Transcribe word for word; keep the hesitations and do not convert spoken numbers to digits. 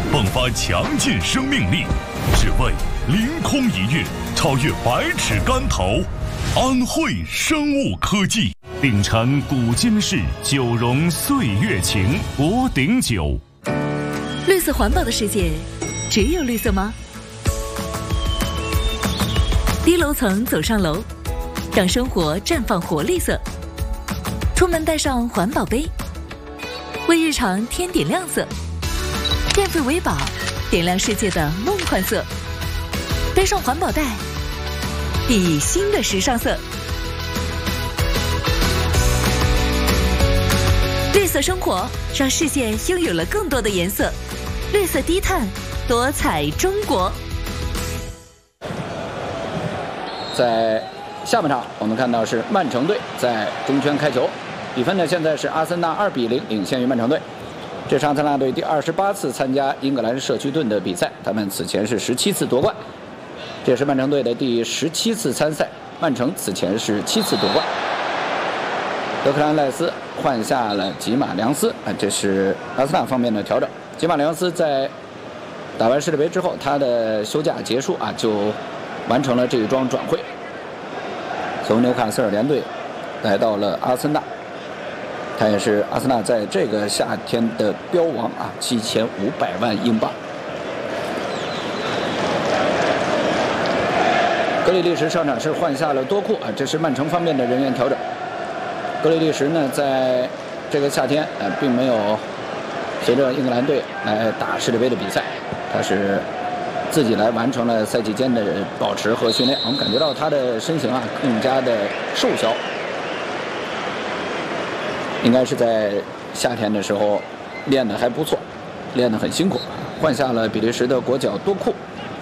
迸发强劲生命力，只为凌空一跃，超越百尺竿头。安慧生物科技，秉承古今式，九融岁月情。博鼎酒， 绿色环保的世界，只有绿色吗？低楼层走上楼，让生活绽放活力色。出门带上环保杯，为日常添点亮色。电费为宝，点亮世界的梦幻色。背上环保袋，熠熠新的时尚色。绿色生活让世界拥有了更多的颜色。绿色低碳，多彩中国。 在下半场，我们看到是曼城队在中圈开球，比分呢现在是阿森纳二比零领先于曼城队。这是阿森纳队第二十八次参加英格兰社区盾的比赛，他们此前是十七次夺冠。这也是曼城队的第十七次参赛，曼城此前是七次夺冠。德克兰赖斯换下了吉马良斯啊，这是阿森纳方面的调整。吉马良斯在打完世界杯之后，他的休假结束啊，就完成了这一桩转会，从纽卡斯尔联队来到了阿森纳。他也是阿森纳在这个夏天的标王啊，七千五百万英镑。格里利什上场是换下了多库啊，这是曼城方面的人员调整。格里利什呢，在这个夏天呃，并没有随着英格兰队来打世界杯的比赛，他是自己来完成了赛季间的保持和训练。我们感觉到他的身形啊更加的瘦小。应该是在夏天的时候练得还不错，练得很辛苦。换下了比利时的国脚多库，